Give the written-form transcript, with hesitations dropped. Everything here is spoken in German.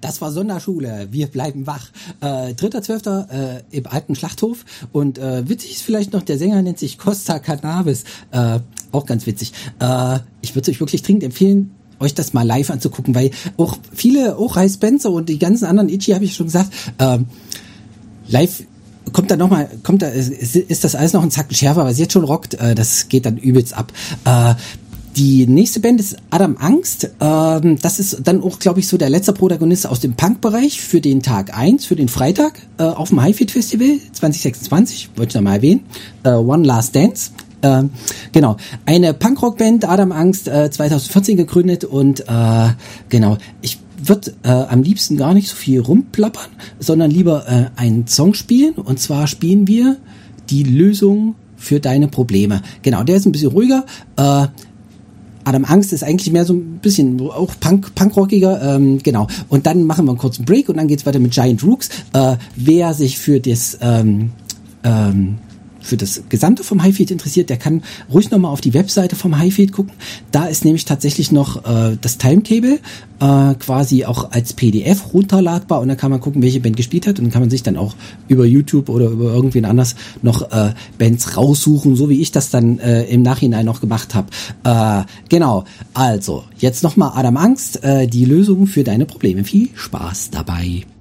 Das war Sonderschule, wir bleiben wach. 3.12. Im alten Schlachthof und witzig ist vielleicht noch, der Sänger nennt sich Costa Cannabis, auch ganz witzig. Ich würde euch wirklich dringend empfehlen, euch das mal live anzugucken, weil auch viele, auch Ray Spencer und die ganzen anderen Itchy, habe ich schon gesagt, live ist das alles noch ein Zacken schärfer, aber sie jetzt schon rockt, das geht dann übelst ab. Die nächste Band ist Adam Angst. Das ist dann auch, glaube ich, so der letzte Protagonist aus dem Punk-Bereich für den Tag 1, für den Freitag auf dem Highfield Festival 2026. Wollte ich noch mal erwähnen. One Last Dance. Genau. Eine Punkrock-Band, Adam Angst, 2014 gegründet und genau. Ich würde am liebsten gar nicht so viel rumplappern, sondern lieber einen Song spielen. Und zwar spielen wir Die Lösung für deine Probleme. Genau, der ist ein bisschen ruhiger. Adam Angst ist eigentlich mehr so ein bisschen auch punkrockiger, genau. Und dann machen wir einen kurzen Break und dann geht's weiter mit Giant Rooks. Wer sich für das Gesamte vom Highfield interessiert, der kann ruhig nochmal auf die Webseite vom Highfield gucken. Da ist nämlich tatsächlich noch das Timetable quasi auch als PDF runterladbar und da kann man gucken, welche Band gespielt hat und dann kann man sich dann auch über YouTube oder über irgendwen anders noch Bands raussuchen, so wie ich das dann im Nachhinein noch gemacht habe. Genau, also jetzt nochmal Adam Angst, die Lösung für deine Probleme. Viel Spaß dabei.